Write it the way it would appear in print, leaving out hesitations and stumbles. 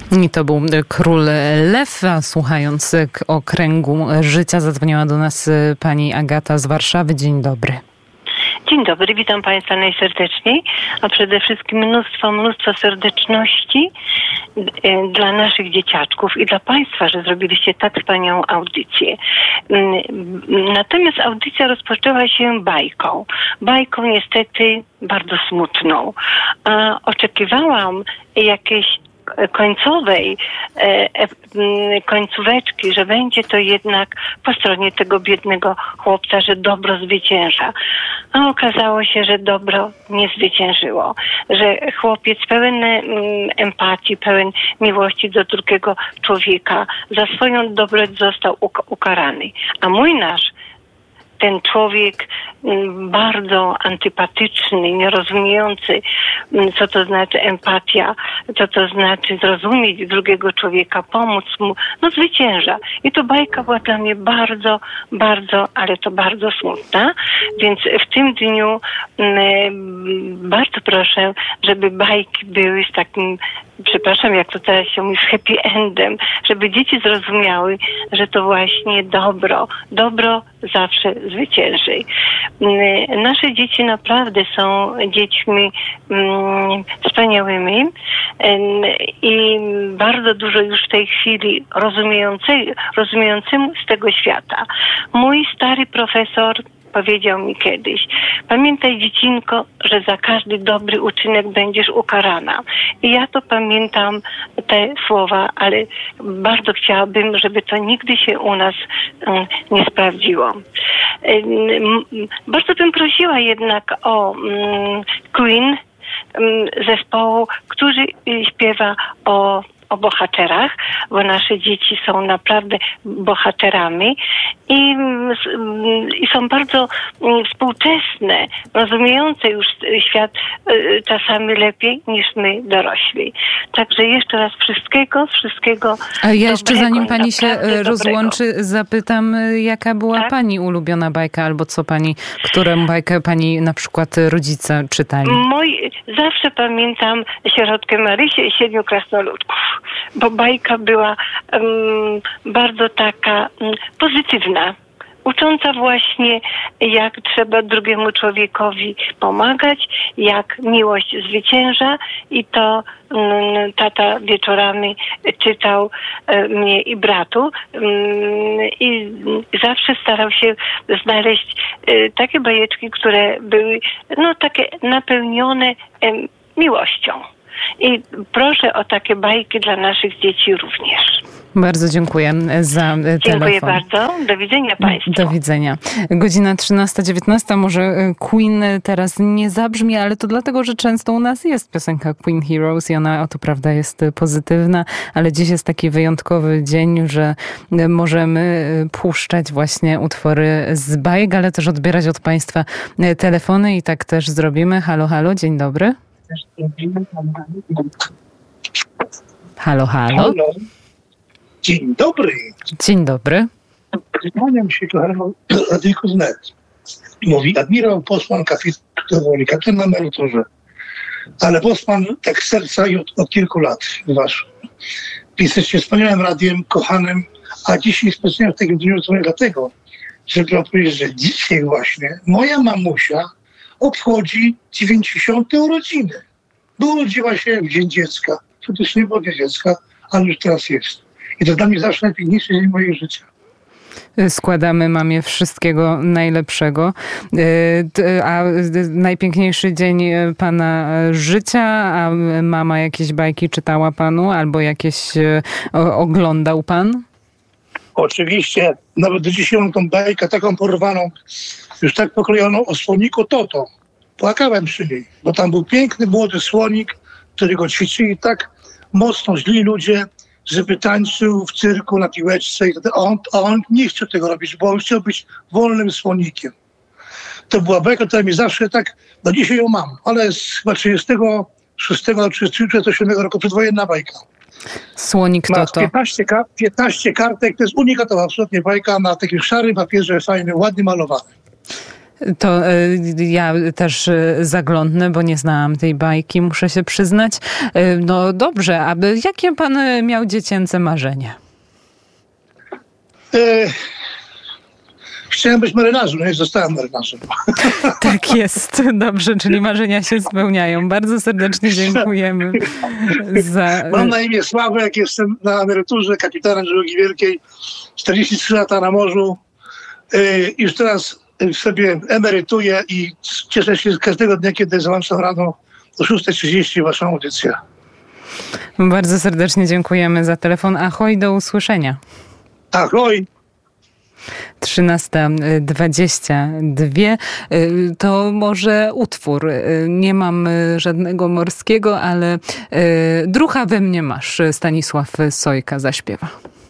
I to był Król Lew. A słuchając o kręgu życia, zadzwoniła do nas pani Agata z Warszawy. Dzień dobry. Dzień dobry, witam Państwa najserdeczniej, a przede wszystkim mnóstwo serdeczności dla naszych dzieciaczków i dla Państwa, że zrobiliście tak wspaniałą audycję. Natomiast audycja rozpoczęła się bajką niestety bardzo smutną. A oczekiwałam jakiejś końcóweczki, że będzie to jednak po stronie tego biednego chłopca, że dobro zwycięża. A okazało się, że dobro nie zwyciężyło. Że chłopiec pełen empatii, pełen miłości do drugiego człowieka za swoją dobroć został ukarany. A ten człowiek bardzo antypatyczny, nierozumiejący, co to znaczy empatia, co to znaczy zrozumieć drugiego człowieka, pomóc mu, zwycięża. I to bajka była dla mnie bardzo, ale to bardzo smutna. Więc w tym dniu bardzo proszę, żeby bajki były z takim, przepraszam, jak to teraz się mówi, z happy endem, żeby dzieci zrozumiały, że to właśnie dobro zawsze zwycięży. Nasze dzieci naprawdę są dziećmi wspaniałymi i bardzo dużo już w tej chwili rozumiejącym z tego świata. Mój stary profesor powiedział mi kiedyś: pamiętaj, dziecinko, że za każdy dobry uczynek będziesz ukarana. I ja to pamiętam, te słowa, ale bardzo chciałabym, żeby to nigdy się u nas nie sprawdziło. Bardzo bym prosiła jednak o Queen, zespołu, który śpiewa o bohaterach, bo nasze dzieci są naprawdę bohaterami i są bardzo współczesne, rozumiejące już świat czasami lepiej niż my dorośli. Także jeszcze raz wszystkiego A ja jeszcze zanim pani się rozłączy, dobrego. zapytam, jaka była pani ulubiona bajka, albo którą bajkę pani na przykład rodzice czytali? Zawsze pamiętam Sierotkę Marysię i 7 krasnoludków, bo bajka była bardzo taka pozytywna, ucząca właśnie, jak trzeba drugiemu człowiekowi pomagać, jak miłość zwycięża, i to tata wieczorami czytał mnie i bratu i zawsze starał się znaleźć takie bajeczki, które były takie napełnione miłością. I proszę o takie bajki dla naszych dzieci również. Bardzo dziękuję za telefon. Dziękuję bardzo. Do widzenia Państwu. Do widzenia. Godzina 13:19. Może Queen teraz nie zabrzmi, ale to dlatego, że często u nas jest piosenka Queen Heroes i ona, to prawda, jest pozytywna, ale dziś jest taki wyjątkowy dzień, że możemy puszczać właśnie utwory z bajek, ale też odbierać od Państwa telefony i tak też zrobimy. Halo, halo, dzień dobry. Halo, halo. Dzień dobry. Dzień dobry. Kłaniam się kochanemu Radyjku z net. Mówi admirał Bosman, kapitan na emeryturze. Ale Bosman tak z serca i od kilku lat wasz. Jesteście wspaniałym radiem, kochanym, a dzisiaj specjalnie w takim dniu dzwonię dlatego, żeby wam powiedzieć, że dzisiaj właśnie moja mamusia obchodzi 90. urodziny. Bo urodziła się w Dzień Dziecka. Przecież nie było dziecka, ale już teraz jest. I to dla mnie zawsze najpiękniejszy dzień mojego życia. Składamy mamie wszystkiego najlepszego. A najpiękniejszy dzień pana życia, a mama jakieś bajki czytała panu albo jakieś oglądał pan? Oczywiście. Nawet do dzisiaj mam tą bajkę taką porwaną, już tak pokrojoną o słoniku Toto. Płakałem przy niej, bo tam był piękny, młody słonik, którego ćwiczyli tak mocno źli ludzie, żeby tańczył w cyrku na piłeczce. A on nie chciał tego robić, bo on chciał być wolnym słonikiem. To była bajka, która mi zawsze tak, do dzisiaj ją mam, ale z chyba 36 do 37 roku, przedwojenna bajka. Słonik Toto. 15 kartek, to jest unikatowa absolutnie bajka na takim szarym papierze, fajny, ładnie malowany. To ja też zaglądnę, bo nie znałam tej bajki, muszę się przyznać. No dobrze, jakie pan miał dziecięce marzenie? Chciałem być marynarzem, no i zostałem marynarzem. Tak jest, dobrze, czyli marzenia się spełniają. Bardzo serdecznie dziękujemy za... Mam na imię Sławek, jestem na emeryturze kapitanem żeglugi wielkiej, 43 lata na morzu. Już teraz sobie emerytuję i cieszę się z każdego dnia, kiedy załączam rano o 6:30 waszą audycję. Bardzo serdecznie dziękujemy za telefon. Ahoj, do usłyszenia. Ahoj. 13:22. To może utwór. Nie mam żadnego morskiego, ale drucha we mnie masz. Stanisław Sojka zaśpiewa.